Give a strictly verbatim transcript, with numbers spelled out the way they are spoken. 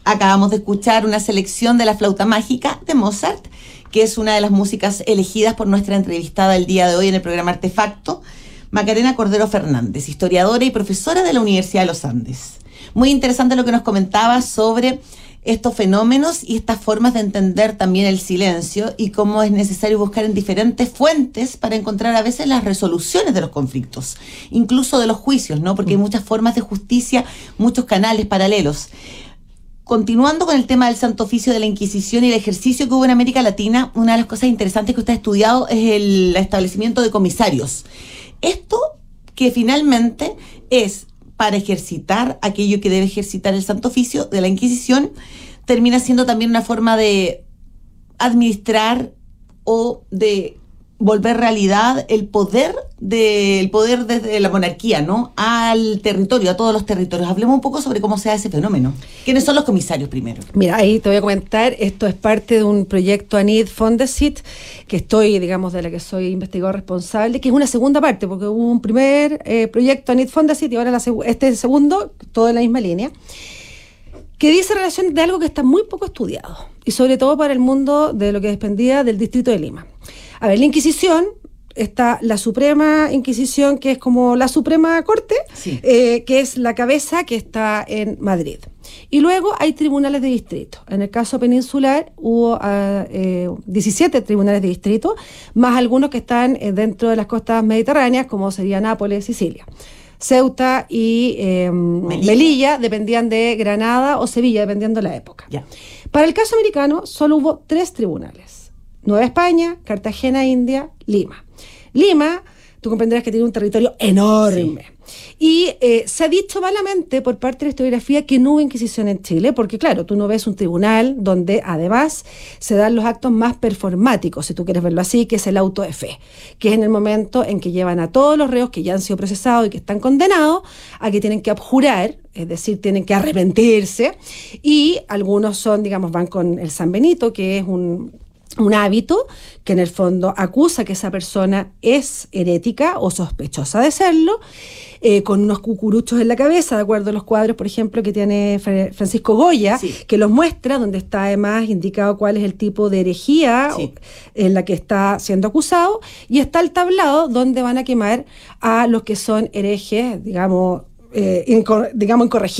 Acabamos de escuchar una selección de La Flauta Mágica de Mozart, que es una de las músicas elegidas por nuestra entrevistada el día de hoy en el programa Artefacto, Macarena Cordero Fernández, historiadora y profesora de la Universidad de los Andes. Muy interesante lo que nos comentaba sobre estos fenómenos y estas formas de entender también el silencio y cómo es necesario buscar en diferentes fuentes para encontrar a veces las resoluciones de los conflictos, incluso de los juicios, ¿no? Porque hay muchas formas de justicia, muchos canales paralelos. Continuando con el tema del Santo Oficio de la Inquisición y el ejercicio que hubo en América Latina, una de las cosas interesantes que usted ha estudiado es el establecimiento de comisarios. Esto que finalmente es para ejercitar aquello que debe ejercitar el Santo Oficio de la Inquisición, termina siendo también una forma de administrar o de volver realidad el poder del poder desde la monarquía, ¿no? Al territorio, a todos los territorios. Hablemos un poco sobre cómo se da ese fenómeno. ¿Quiénes son los comisarios primero? Mira, ahí te voy a comentar, esto es parte de un proyecto ANID Fondesit, que estoy, digamos, de la que soy investigador responsable, que es una segunda parte, porque hubo un primer eh, proyecto ANID Fondesit y ahora la seg- este es el segundo, todo en la misma línea, que dice relación de algo que está muy poco estudiado, y sobre todo para el mundo de lo que dependía del Distrito de Lima. A ver, la Inquisición, está la Suprema Inquisición, que es como la Suprema Corte, sí. eh, que es la cabeza que está en Madrid. Y luego hay tribunales de distrito. En el caso peninsular hubo uh, eh, diecisiete tribunales de distrito, más algunos que están eh, dentro de las costas mediterráneas, como sería Nápoles, Sicilia. Ceuta y eh, Melilla. Melilla dependían de Granada o Sevilla, dependiendo de la época. Yeah. Para el caso americano, solo hubo tres tribunales. Nueva España, Cartagena, India, Lima. Lima, tú comprenderás que tiene un territorio enorme. Sí. Y eh, se ha dicho malamente por parte de la historiografía que no hubo Inquisición en Chile, porque claro, tú no ves un tribunal donde además se dan los actos más performáticos, si tú quieres verlo así, que es el auto de fe, que es en el momento en que llevan a todos los reos que ya han sido procesados y que están condenados a que tienen que abjurar, es decir, tienen que arrepentirse, y algunos son, digamos, van con el San Benito, que es un... un hábito que en el fondo acusa que esa persona es herética o sospechosa de serlo, eh, con unos cucuruchos en la cabeza, de acuerdo a los cuadros, por ejemplo, que tiene Francisco Goya, sí. que los muestra, donde está además indicado cuál es el tipo de herejía sí. en la que está siendo acusado, y está el tablado donde van a quemar a los que son herejes, digamos, eh, incor- digamos incorregibles.